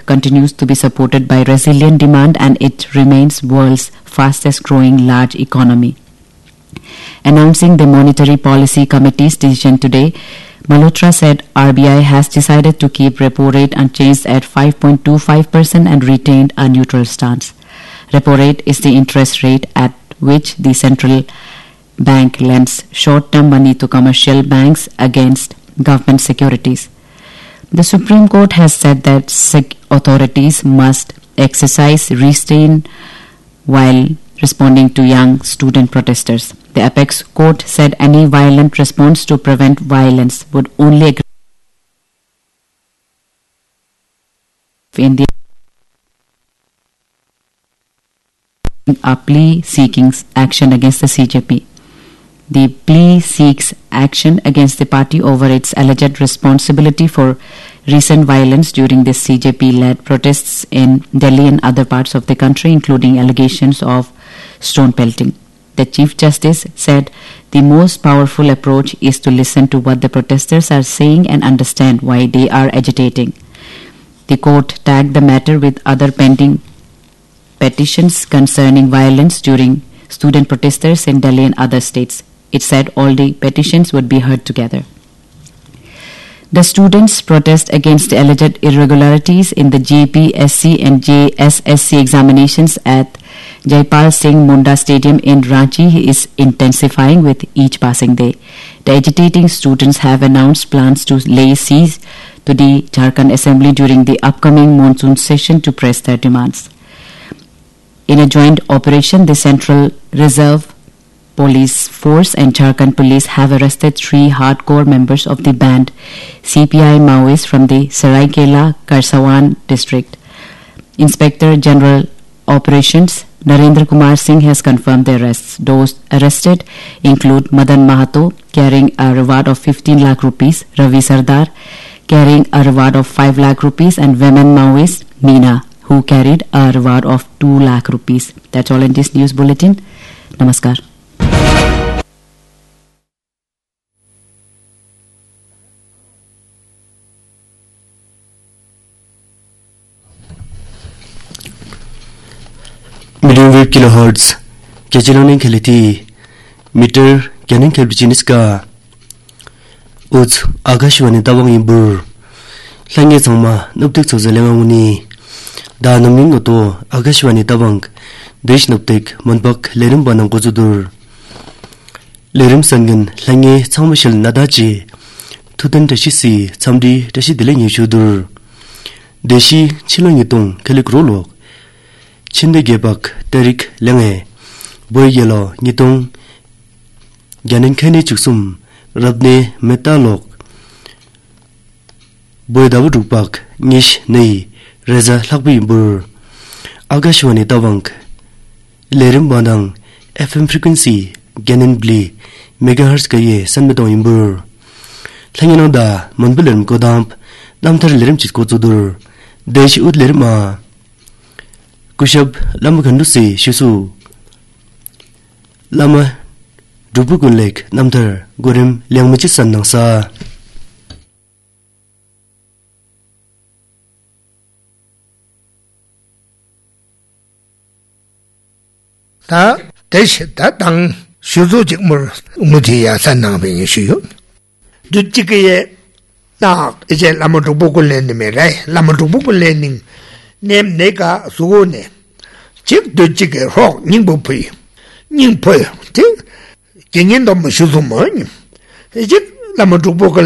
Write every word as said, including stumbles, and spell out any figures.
growth continues to be supported by resilient demand and it remains world's fastest growing large economy. Announcing the Monetary Policy Committee's decision today, Malhotra said R B I has decided to keep repo rate unchanged at five point two five percent and retained a neutral stance. Repo rate is the interest rate at which the central bank lends short-term money to commercial banks against government securities. The Supreme Court has said that sec- authorities must exercise restraint while responding to young student protesters. The Apex Court said any violent response to prevent violence would only agree in the a plea seeking action against the C J P. The plea seeks action against the party over its alleged responsibility for recent violence during the C J P-led protests in Delhi and other parts of the country, including allegations of stone pelting. The Chief Justice said the most powerful approach is to listen to what the protesters are saying and understand why they are agitating. The court tagged the matter with other pending petitions concerning violence during student protesters in Delhi and other states. It said all the petitions would be heard together. The students' protest against the alleged irregularities in the J P S C and J S S C examinations at Jaipal Singh Munda Stadium in Ranchi is intensifying with each passing day. The agitating students have announced plans to lay siege to the Jharkhand Assembly during the upcoming monsoon session to press their demands. In a joint operation, the Central Reserve Police Force and Jharkhand Police have arrested three hardcore members of the banned C P I Maoists from the Saraikela Karsawan district. Inspector General Operations Narendra Kumar Singh has confirmed the arrests. Those arrested include Madan Mahato, carrying a reward of fifteen lakh rupees, Ravi Sardar, carrying a reward of five lakh rupees, and women Maoist Meena, who carried a reward of two lakh rupees. That's all in this news bulletin. Namaskar. Medium wave kilohertz kejiloning kheliti meter kening khelbichinis ka uts agashwani tabang imbur lange changma nuptik chojalema muni da naming noto agashwani tabang desh nuptik monbak lerim banang gojudur lerim sangin lange changmashal nadaji tudan dashisi chamdi dashi dileng yujudur deshi chilongi tong khelikrolo Chinde Gebak, Derek Lange, Boy Yellow, Nitong, Ganin Kenny Chuksum, Rabne Metalok, Boy Davudupak, Nish Nei, Reza Lakbi Bur, Agashwani Tavank, Lerim Bandang, F M frequency, Ganin Blee, Megahertz Kaye, Sanmeto Imbur, Langinoda, Monbilim Godamp, Damtar Lerim Chitkotudur, Desh Ud Lerma. Kushab lama kandusi shisu lama dubukun lek namtar gorim liang machisan nangsa ta desh ta tang shizu jikmur mutiya san nang bin shiyu du jikye ta ije lama dubukun len me rai lama dubukun len nem nega suone chik do chik ro ning bo pi ning po ti gingen do mo shu mo ni chik la mo du bo